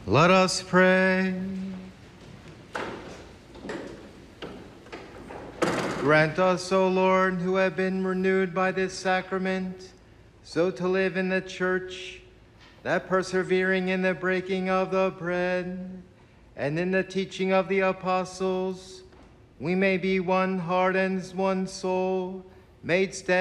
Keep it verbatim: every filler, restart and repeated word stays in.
Let us pray. Grant us, O Lord, who have been renewed by this sacrament, so to live in the Church, that persevering in the breaking of the bread and in the teaching of the apostles, we may be one heart and one soul, made steadfast